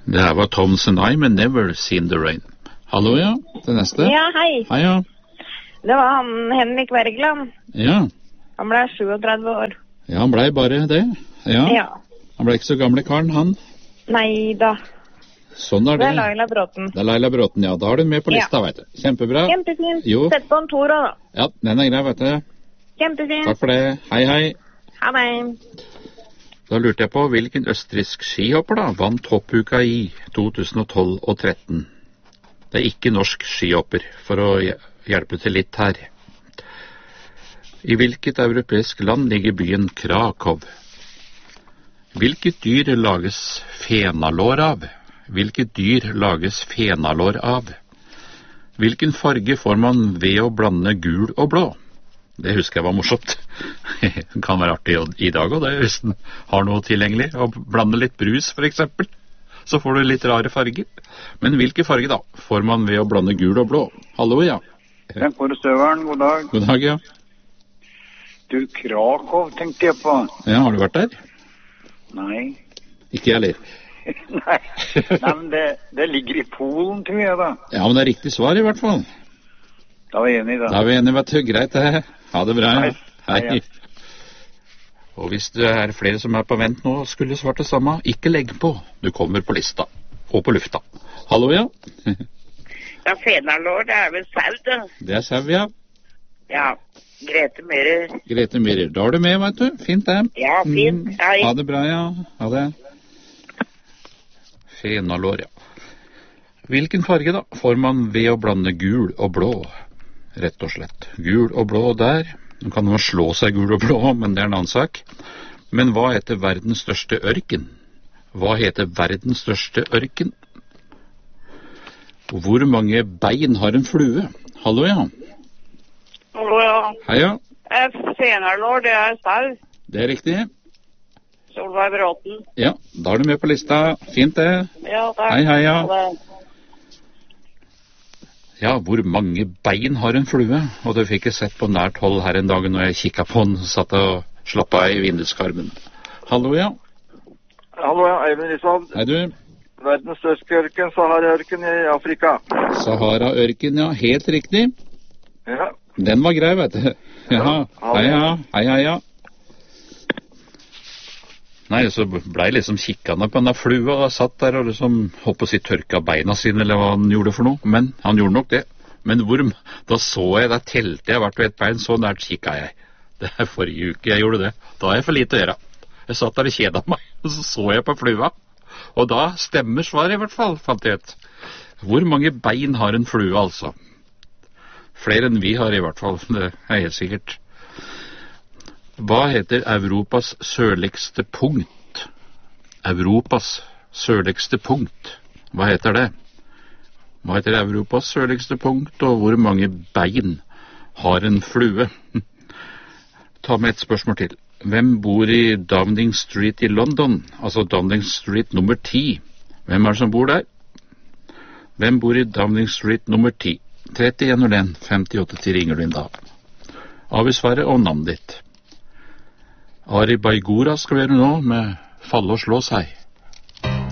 Det her var Thompson I, men Never Seen the Rain. Hallo, ja. Det neste. Ja, hei. Hei, ja. Det var han Henrik Wergeland. Ja. Han ble 37 år. Ja, han ble bare det. Ja. Ja. Han ble ikke så gamle karen, han. Nei da. Sånn er det. Det er Laila Bråten. Det er Laila Bråten, ja. Da har du den med på lista, vet du. Kjempebra. Kjempefint. Jo. Sett på en Tor også, da. Ja, den er grei, vet du. Kjempefint. Takk for det. Hei, hei. Ha det. Da lurte jeg på hvilken østrisk skihopper da vant hoppuka i 2012 og 13. Det er ikke norsk skihopper, for å hjelpe til litt her. I hvilket europeisk land ligger byen Krakow? Hvilket dyr lages fenalår av? Hvilket dyr lages fenalår av? Hvilken farge får man ved å blande gul og blå? Det husker jeg var morsomt. Det kan være artig i dag også, det, hvis den har noe tilgjengelig. Å blande litt brus, for eksempel. Så får du litt rare farger. Men hvilke farger da får man ved å blande gul og blå? Hallo, ja. Den får støveren, god dag. God dag, ja. Du, Krakow tenkte jeg på. Ja, har du vært der? Nei. Ikke jeg heller. Nei, men det ligger i Polen, tror jeg da. Ja, men det er riktig svar i hvert fall. Da er vi enige da. Da er vi enige, vet du. Greit det. Ha det bra. Hei. Hei. Og hvis det er flere som er på vent nå, skulle svart det samme, ikke legg på. Du kommer på lista. Og på lufta. Hallo, ja. Ja, fenalår, det er vel sau, da. Det er sau, ja. Ja, Grete Myhrer. Grete Myhrer. Da er du med, vet du. Fint det. Ja, fint. Hei. Ha det bra, ja. Ha det. Fenalår, ja. Hvilken farge da får man ved å blande gul og blå? Rett og slett. Gul og blå der. Nå kan man slå seg gul og blå, men det er en annen sak. Men hva heter verdens største ørken? Hva heter verdens største ørken? Hvor mange bein har en flue? Hallo, ja. Hallo, ja. Hei, ja. Fenalår, det er sau. Det er riktig. Solveig Bråten. Ja, da er du med på lista. Fint det. Ja, takk. Hei, hei, ja. Ha det. Ja, hvor mange bein har en flue? Og det fikk jeg sett på nært hold her en dag når jeg kikket på den, satt og slappet av i vinduskarmen. Hallo, ja. Hallo, ja, Eivind Risald. Hei, du. Verdens største ørken, Sahara-ørken i Afrika. Sahara-ørken, ja. Helt riktig. Ja. Den var grei, vet du. Ja, hei, ja. Hei, hei, ja. Nei, så ble jeg liksom kikkende på denne flua og satt der og liksom, håper å si, tørka beina sine, eller hva han gjorde for noe. Men han gjorde nok det. Men da så jeg, da telte jeg hvert og et bein, så nært kikket jeg. Det er forrige uke jeg gjorde det. Da har jeg for lite å gjøre. Jeg satt der og kjedet meg, og så jeg på flua. Og da stemmer svaret i hvert fall, fant jeg ut. Hvor mange bein har en flue, altså? Flere enn vi har i hvert fall, det er helt sikkert. Hva heter Europas sørligste punkt? Europas sørligste punkt. Hva heter det? Hva heter Europas sørligste punkt, og hvor mange bein har en flue? Ta med et spørsmål til. Hvem bor i Downing Street i London? Altså Downing Street nummer 10. Hvem er det som bor der? Hvem bor i Downing Street nummer 10? 3101 58 til ringer du inn da. Avsvaret og navnet ditt. Ari Baigora skal vi gjøre nå med Falle og slå seg.